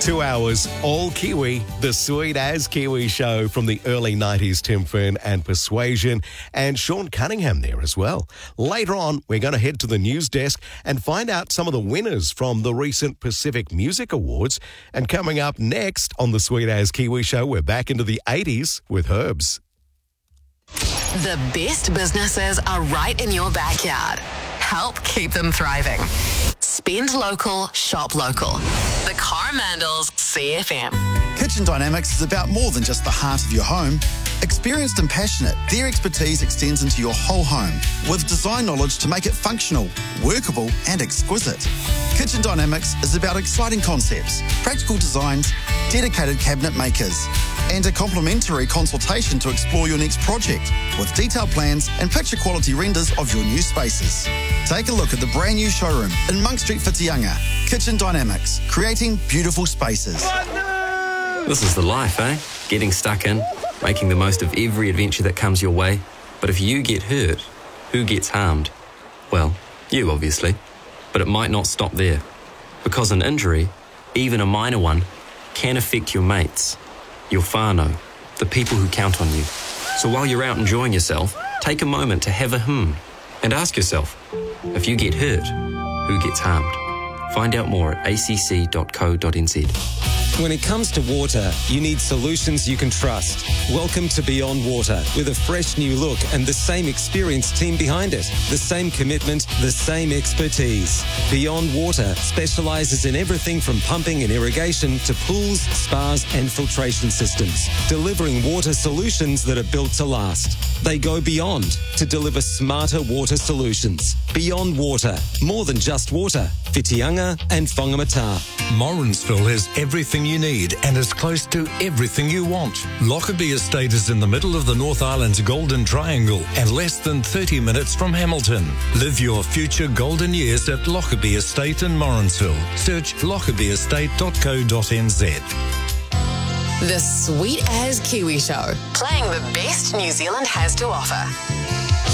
2 hours, all Kiwi, the Sweet As Kiwi show from the early 90s, Tim Fern and Persuasion, and Sean Cunningham there as well. Later on, we're going to head to the news desk and find out some of the winners from the recent Pacific Music Awards. And coming up next on the Sweet As Kiwi show, we're back into the 80s with Herbs. The best businesses are right in your backyard. Help keep them thriving. Spend local, shop local. The Coromandels CFM. Kitchen Dynamics is about more than just the heart of your home. Experienced and passionate, their expertise extends into your whole home with design knowledge to make it functional, workable and exquisite. Kitchen Dynamics is about exciting concepts, practical designs, dedicated cabinet makers and a complimentary consultation to explore your next project with detailed plans and picture quality renders of your new spaces. Take a look at the brand new showroom in Monk Street, Whitianga. Kitchen Dynamics, creating beautiful spaces. This is the life, eh? Getting stuck in, making the most of every adventure that comes your way. But if you get hurt, who gets harmed? Well, you obviously. But it might not stop there. Because an injury, even a minor one, can affect your mates, your whānau, the people who count on you. So while you're out enjoying yourself, take a moment to have a and ask yourself, if you get hurt, who gets harmed? Find out more at acc.co.nz. When it comes to water, you need solutions you can trust. Welcome to Beyond Water, with a fresh new look and the same experienced team behind it. The same commitment, the same expertise. Beyond Water specialises in everything from pumping and irrigation to pools, spas and filtration systems, delivering water solutions that are built to last. They go beyond to deliver smarter water solutions. Beyond Water, more than just water. Whitianga and Whangamata. Morrinsville has everything you need and is close to everything you want. Lockerbie Estate is in the middle of the North Island's Golden Triangle and less than 30 minutes from Hamilton. Live your future golden years at Lockerbie Estate in Morrinsville. Search lockabieestate.co.nz. The Sweet As Kiwi show, playing the best New Zealand has to offer.